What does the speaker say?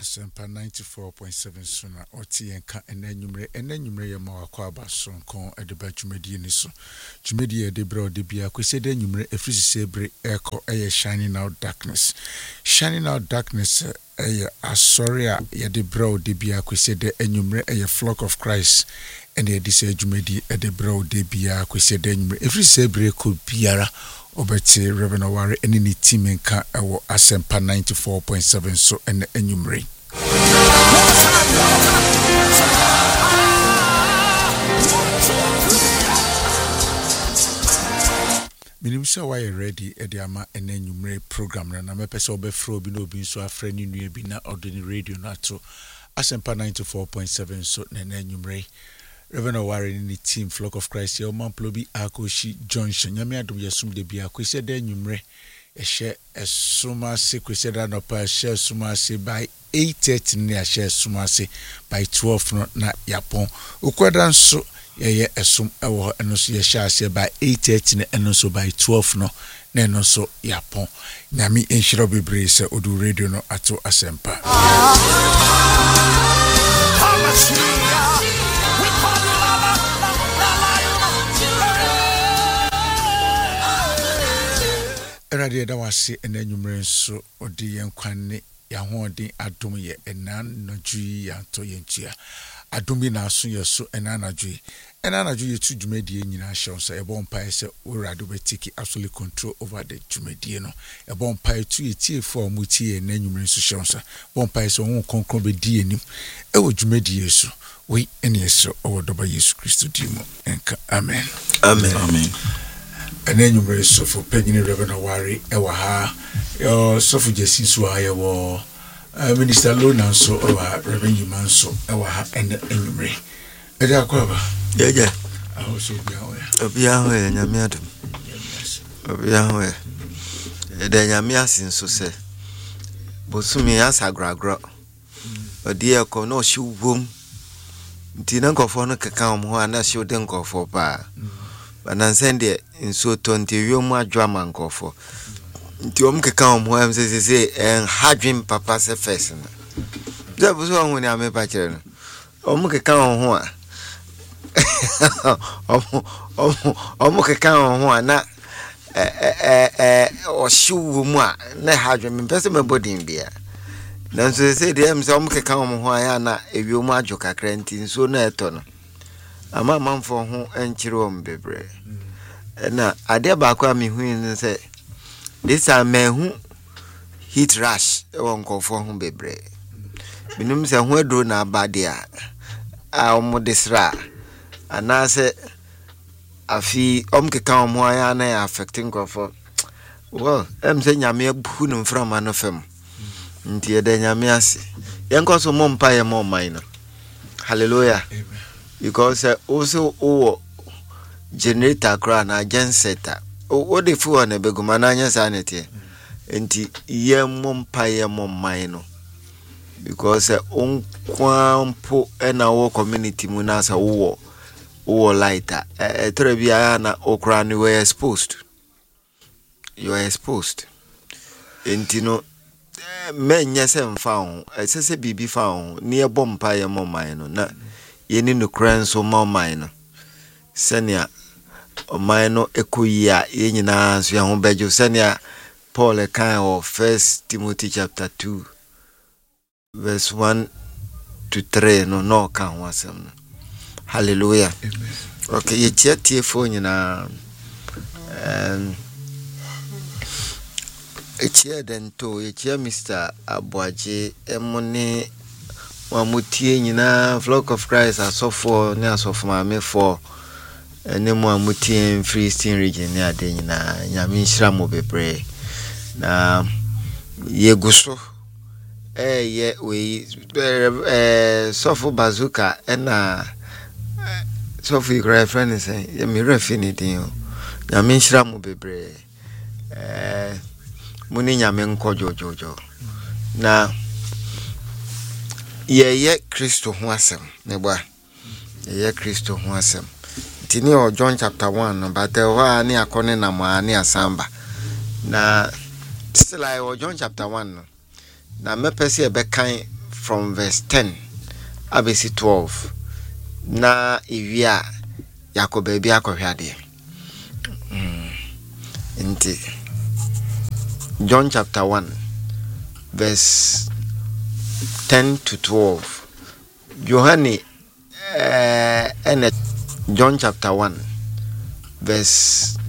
Asempa 94.7 suna oti yenka enanyumre yema wakwa abaso nkon edeba dwumadi ni so dwumadi e de bra ode bia kwesede nyumre efrisisebre eko eye shining out darkness eye asoria ye de bra ode bia kwesede enyumre eye flock of Christ ene edise dwumadi e de bra ode bia kwesede nyumre efrisisebre ko biara obeti Reverend Oware eni ni team nka ewo Asempa 94.7 so ene enyumre Minimsa why ready ediama ene enyumre program na mepese obefro obi no obi so afre ni nua bi na ordinary radio na to Asempa 94.7 so ene enyumre Reverend Oware ni team Flock of Christ ye man plobi Akoshi Junction nyame adom yesum de bia kwese de enyumre ehye esuma se kwese da no pa ehye esuma se by 8:30 ne ehye esuma se by 12 no na yapon ukwada nso ye esum ewo eno so ye hye ase by 8:30 ne eno so by 12 no na eno so yapon nyame enhiro bebre se odu radio no ato Asempa Radio da wase enanyumre nso odi yenkwanne ya hoɔden adom ye enan nodwi ya to yentua adomi na aso ye so enanadwi ye tu dwumadie nyina hye so ebo mpa se urado betiki absolute control over the dwumadie no ebo mpa tu yetie for mu tie enanyumre nso hye so ebo mpa se won konkron be die nim ewo dwumadie so we ene so owodoba Yesu Kristo dimo enka amen Enenyumre sofo penyini Reverend Oware ewa ha sofo jesi so ayewo Minister Lona so ewa Reverend Yuman so ewa ha enenyumre ede akwaba yeje ahoso bia ho nyame adom bia ho ede nyame asin so se bosumi asagragro odi eko no hye wom nti na nkofo no keka ho ana hye ode nkofo pa banansende inso 20 yomu adwama nkofo nti omkeka omho am se hadwin papa se first na je buso ohun ni amepa kire no omkeka ohho a omkeka ohho a na oshiwu mu a na hadwin mpese mebodin bia nanso se de am se omkeka omho a ya na ewiomu adwo kakra nti nso na eto no ama manfo ho enchire ombebre na ade ba kwa mi hu ni say this amehu heat rush won kofo ho bebre minum se ho adro na abade a omodesra ana se afi omkeka omo aya na affecting kofo well em se nyame abu no mframa no fam nti ede nyame ase yenkoso mo mpa ye mo man no hallelujah amen because also generator kra na gensetter o de fu on ebeguma na anya sanete enti ye mompa ye momman no because onkwanpo na wo community mu na sa wo lighter trebia na okra ni we exposed you are exposed enti no menye se mfa ho esese bibi fa ho ni e bompa ye momman no na yeni no kranso momman no senia omaino ekoyia yenyina so ya ho bejo senia Paul kan of 1 Timothy chapter 2 verse 1 to 3 no kan wasem hallelujah amen okay ye tie fo nyina etie dento ye Mr. Abuaje emone wamutie nyina Flock of Christ asofo ne asofo maame for ene mo amutie Free Eastern region ne ade nyina nyame nhira mo bebre na yeguso ye we sofo bazuka ena sofo ikra friend say ye mi refini din nyame nhira mo bebre muni nyame nkojojojo na ye Kristo ho asem ne ba ye Kristo ho asem tini o John chapter 1 but wa ni akone na ma ni asamba na still I John chapter 1 na mepese e be kan from verse 10 abesi 12 na ewia Yakob bi akohwade nti John chapter 1 verse 10 to 12 Johani and John chapter 1 verse